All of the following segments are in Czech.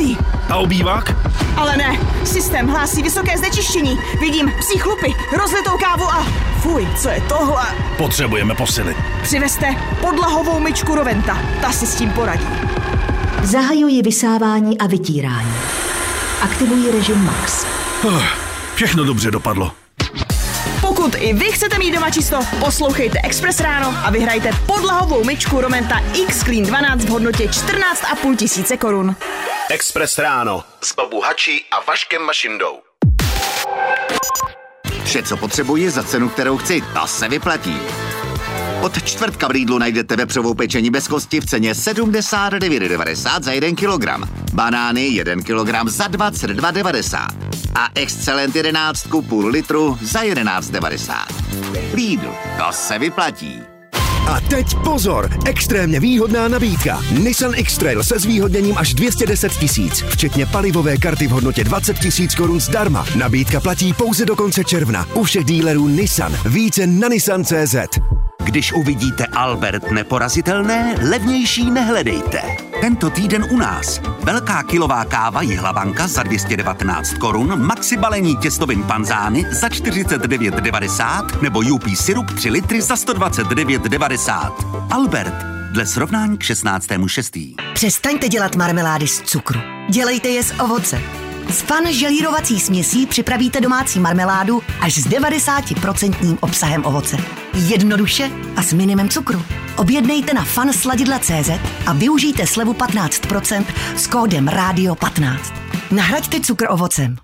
čistý. A obývák? Ale ne, systém hlásí vysoké znečištění. Vidím psí chlupy, rozlitou kávu a fuj, co je tohle? Potřebujeme posilit. Přivezte podlahovou myčku Roventa, ta si s tím poradí. Zahajuji vysávání a vytírání. Aktivuji režim Max. Všechno dobře dopadlo. Pokud i vy chcete mít doma čisto, poslouchejte Express ráno a vyhrajte podlahovou myčku Roventa X-Clean 12 v hodnotě 14,5 tisíce korun. Express ráno s Babou Hačí a Vaškem Mašindou. Vše, co potřebuji za cenu, kterou chci, to se vyplatí. Od čtvrtka v Lidlu najdete vepřovou pečení bez kosti v ceně 79,90 za 1 kilogram. Banány 1 kilogram za 22,90. A Excelent 11 půl litru za 11,90. Lidl, to se vyplatí. A teď pozor, extrémně výhodná nabídka. Nissan X-Trail se zvýhodněním až 210 000, včetně palivové karty v hodnotě 20 000 korun zdarma. Nabídka platí pouze do konce června. U všech dílerů Nissan. Více na Nissan.cz. Když uvidíte Albert neporazitelné, levnější nehledejte. Tento týden u nás. Velká kilová káva Jihlavanka za 219 korun, maxi balení těstovin panzány za 49,90 nebo UP syrup 3 litry za 129,90. Albert, dle srovnání k 16.6. Přestaňte dělat marmelády z cukru. Dělejte je z ovoce. S Fan želírovací směsí připravíte domácí marmeládu až s 90% obsahem ovoce. Jednoduše a s minimem cukru. Objednejte na fansladidla.cz a využijte slevu 15% s kódem RADIO15. Nahraďte cukr ovocem.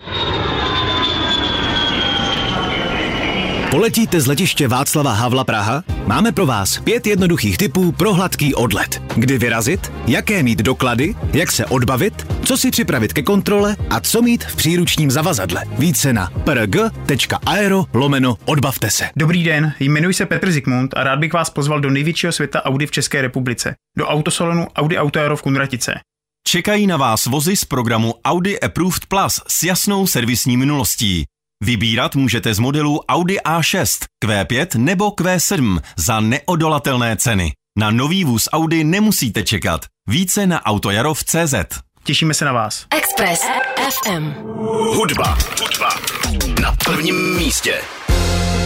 Poletíte z letiště Václava Havla Praha? Máme pro vás 5 jednoduchých tipů pro hladký odlet. Kdy vyrazit, jaké mít doklady, jak se odbavit, co si připravit ke kontrole a co mít v příručním zavazadle. Více na prg.aero/odbavte se. Dobrý den, jmenuji se Petr Zikmund a rád bych vás pozval do největšího světa Audi v České republice. Do autosalonu Audi Auto Aero v Kunratice. Čekají na vás vozy z programu Audi Approved Plus s jasnou servisní minulostí. Vybírat můžete z modelů Audi A6, Q5 nebo Q7 za neodolatelné ceny. Na nový vůz Audi nemusíte čekat. Více na autojarov.cz. Těšíme se na vás. Express FM. Hudba na prvním místě.